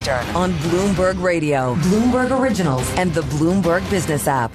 Eastern on Bloomberg Radio, Bloomberg Originals, and the Bloomberg Business app.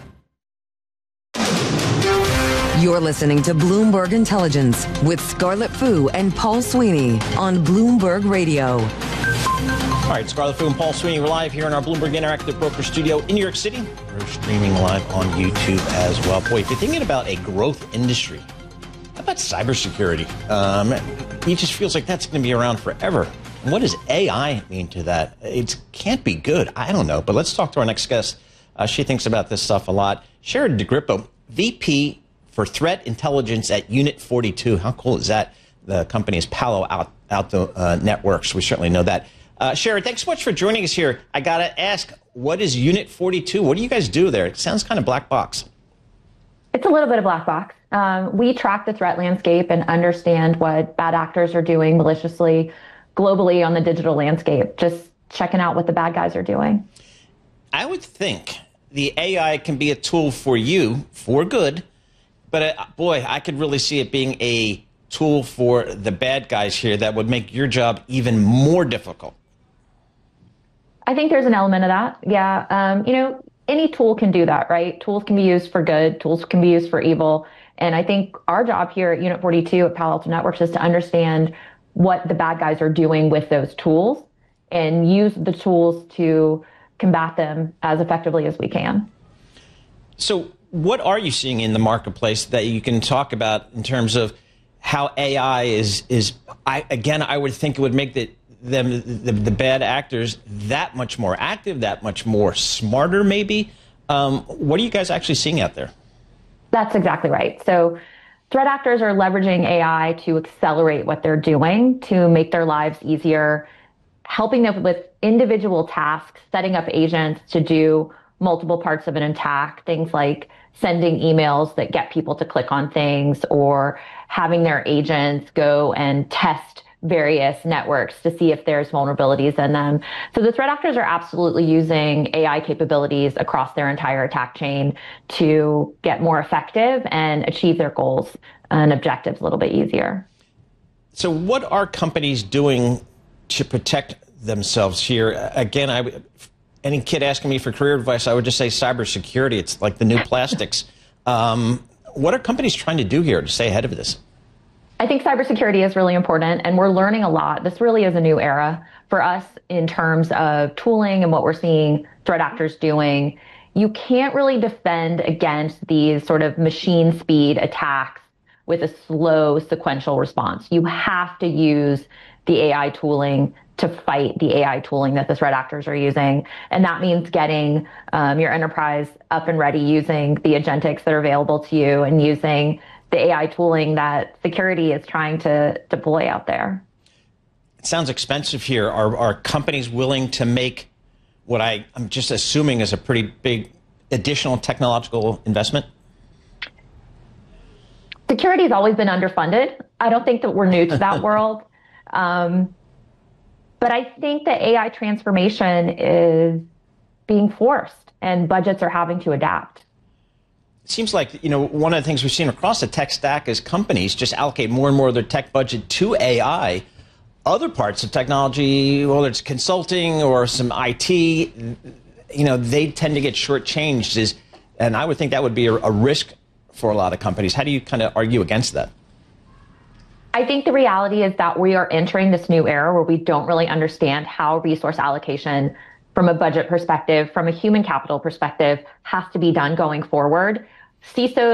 You're listening to Bloomberg Intelligence with Scarlett Fu and Paul Sweeney on Bloomberg Radio. All right, Scarlett Fu and Paul Sweeney, we're live here in our Bloomberg Interactive Broker Studio in New York City. We're streaming live on YouTube as well. Boy, if you're thinking about a growth industry, how about cybersecurity? It just feels like that's going to be around forever. And what does AI mean to that? It can't be good. I don't know. But let's talk to our next guest. She thinks about this stuff a lot. Sharon DeGrippo, VP for Threat Intelligence at Unit 42. How cool is that? The company is Palo Alto Networks. We certainly know that. Sharon, thanks so much for joining us here. I got to ask, what is Unit 42? What do you guys do there? It sounds kind of black box. It's a little bit of black box. We track the threat landscape and understand what bad actors are doing maliciously globally on the digital landscape, just checking out what the bad guys are doing. I would think the AI can be a tool for you for good, but boy, I could really see it being a tool for the bad guys here that would make your job even more difficult. I think there's an element of that. Yeah. Any tool can do that, right? Tools can be used for good. Tools can be used for evil. And I think our job here at Unit 42 at Palo Alto Networks is to understand what the bad guys are doing with those tools and use the tools to combat them as effectively as we can. So what are you seeing in the marketplace that you can talk about in terms of how AI I would think it would make the bad actors that much more active, that much more smarter, maybe. What are you guys actually seeing out there? That's exactly right. So threat actors are leveraging AI to accelerate what they're doing, to make their lives easier, helping them with individual tasks, setting up agents to do multiple parts of an attack, things like sending emails that get people to click on things or having their agents go and test various networks to see if there's vulnerabilities in them. So the threat actors are absolutely using AI capabilities across their entire attack chain to get more effective and achieve their goals and objectives a little bit easier. So what are companies doing to protect themselves here? Again, any kid asking me for career advice, I would just say cybersecurity. It's like the new plastics. What are companies trying to do here to stay ahead of this? I think cybersecurity is really important, and we're learning a lot. This really is a new era for us in terms of tooling and what we're seeing threat actors doing. You can't really defend against these sort of machine speed attacks with a slow sequential response. You have to use the AI tooling to fight the AI tooling that the threat actors are using. And that means getting your enterprise up and ready using the agentics that are available to you and using the AI tooling that security is trying to deploy out there. It sounds expensive here. Are companies willing to make what I'm just assuming is a pretty big additional technological investment? Security has always been underfunded. I don't think that we're new to that world. But I think that AI transformation is being forced and budgets are having to adapt. It seems like, one of the things we've seen across the tech stack is companies just allocate more and more of their tech budget to AI. Other parts of technology, whether it's consulting or some IT, they tend to get shortchanged. And I would think that would be a risk for a lot of companies. How do you kind of argue against that? I think the reality is that we are entering this new era where we don't really understand how resource allocation from a budget perspective, from a human capital perspective, has to be done going forward. CISOs